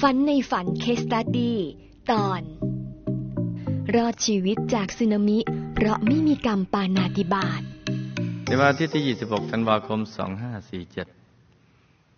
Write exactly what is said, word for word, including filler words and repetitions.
ฝันในฝันเคสตัดดี้ตอนรอดชีวิตจากสึนามิเพราะไม่มีกรรมปาณาติบาตในวันอาทิตย์ที่ยี่สิบหกธันวาคมสองพันห้าร้อยสี่สิบเจ็ด